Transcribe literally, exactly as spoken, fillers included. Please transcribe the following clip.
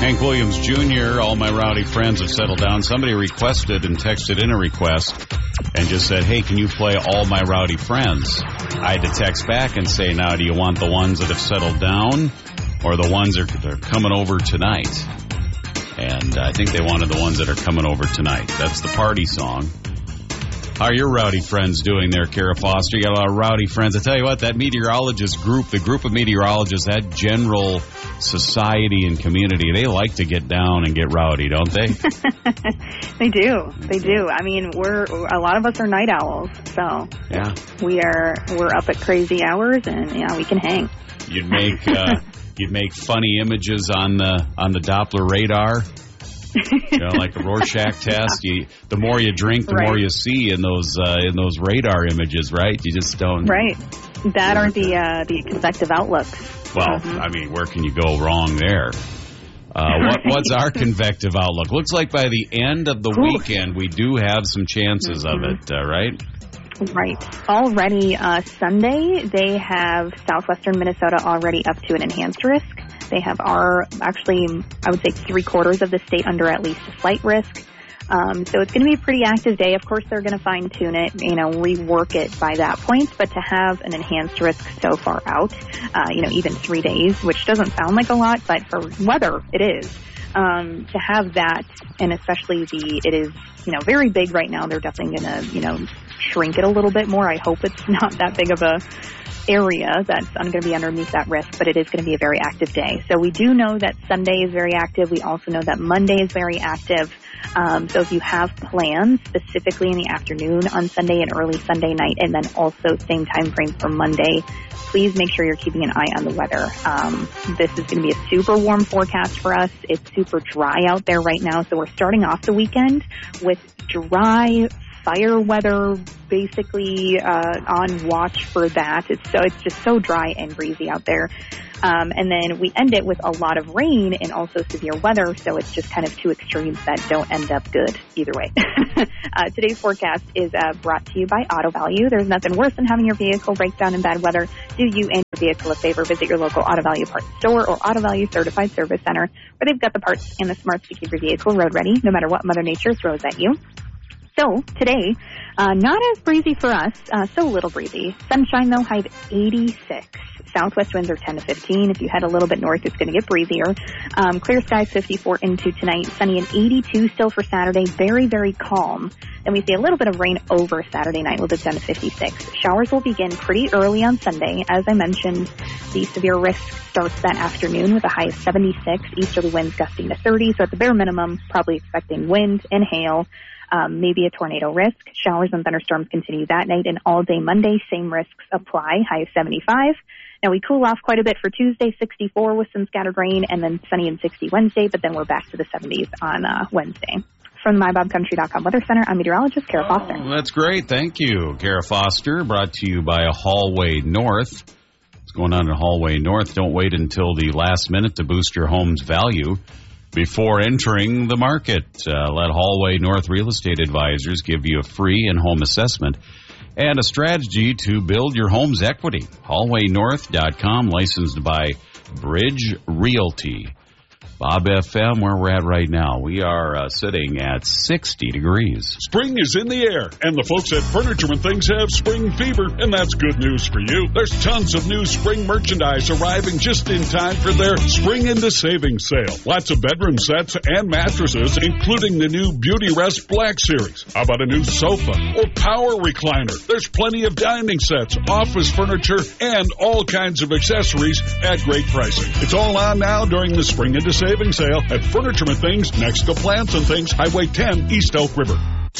Hank Williams Junior, all my rowdy friends have settled down. Somebody requested and texted in a request and just said, hey, can you play All My Rowdy Friends? I had to text back and say, now, do you want the ones that have settled down or the ones that are coming over tonight? And I think they wanted the ones that are coming over tonight. That's the party song. How are your rowdy friends doing there, Kara Foster? You got a lot of rowdy friends. I tell you what, that meteorologist group, the group of meteorologists, that general society and community, they like to get down and get rowdy, don't they? They do. They do. I mean, we're a lot of us are night owls, so yeah, we are we're up at crazy hours, and yeah, we can hang. You'd make uh, you'd make funny images on the on the Doppler radar. You know, like a Rorschach test. You, the more you drink, the right. more you see in those uh, in those radar images, right? You just don't. Right. That or the uh, the convective outlook. Well, mm-hmm. I mean, where can you go wrong there? Uh, what, what's our convective outlook? Looks like by the end of the Ooh. weekend, we do have some chances mm-hmm. of it, uh, right? Right. Already uh, Sunday, they have southwestern Minnesota already up to an enhanced risk. They have our, actually, I would say three quarters of the state under at least a slight risk. Um, so it's going to be a pretty active day. Of course, they're going to fine tune it, you know, rework it by that point. But to have an enhanced risk so far out, uh, you know, even three days, which doesn't sound like a lot, but for weather, it is. Um, to have that, and especially the, it is, you know, very big right now. They're definitely going to, you know, shrink it a little bit more. I hope it's not that big of a area that's going to be underneath that risk, but it is going to be a very active day. So we do know that Sunday is very active. We also know that Monday is very active. Um, so if you have plans specifically in the afternoon on Sunday and early Sunday night, and then also same time frame for Monday, please make sure you're keeping an eye on the weather. Um, this is going to be a super warm forecast for us. It's super dry out there right now. So we're starting off the weekend with dry fire weather, basically uh, on watch for that. It's so it's just so dry and breezy out there. Um, and then we end it with a lot of rain and also severe weather, so it's just kind of two extremes that don't end up good either way. uh, today's forecast is uh, brought to you by Auto Value. There's nothing worse than having your vehicle break down in bad weather. Do you and your vehicle a favor. Visit your local Auto Value parts store or Auto Value Certified Service Center, where they've got the parts and the smarts to keep your vehicle road ready, no matter what Mother Nature throws at you. So today, uh, not as breezy for us, uh, so little breezy. Sunshine, though, high eighty-six. Southwest winds are ten to fifteen. If you head a little bit north, it's going to get breezier. Um, clear skies fifty-four into tonight. Sunny and eighty-two still for Saturday. Very, very calm. Then we see a little bit of rain over Saturday night. We'll do ten to fifty-six. Showers will begin pretty early on Sunday. As I mentioned, the severe risk starts that afternoon with a high of seventy-six. Easterly winds gusting to thirty. So at the bare minimum, probably expecting wind and hail. Um, maybe a tornado risk. Showers and thunderstorms continue that night, and all day Monday, same risks apply, high of seventy-five. Now, we cool off quite a bit for Tuesday, sixty-four with some scattered rain, and then sunny and sixty Wednesday, but then we're back to the seventies on uh, Wednesday. From the my bob country dot com Weather Center, I'm meteorologist Kara Foster. Oh, that's great. Thank you, Kara Foster. Brought to you by Hallway North. What's going on at Hallway North? Don't wait until the last minute to boost your home's value before entering the market. Uh, let Hallway North Real Estate Advisors give you a free in-home assessment and a strategy to build your home's equity. Hallway North dot com, licensed by Bridge Realty. Bob F M, where we're at right now, we are uh, sitting at sixty degrees. Spring is in the air, and the folks at Furniture and Things have spring fever, and that's good news for you. There's tons of new spring merchandise arriving just in time for their Spring into Savings sale. Lots of bedroom sets and mattresses, including the new Beauty Rest Black Series. How about a new sofa or power recliner? There's plenty of dining sets, office furniture, and all kinds of accessories at great pricing. It's all on now during the Spring into Savings Savings sale at Furniture and Things next to Plants and Things, Highway ten, East Elk River.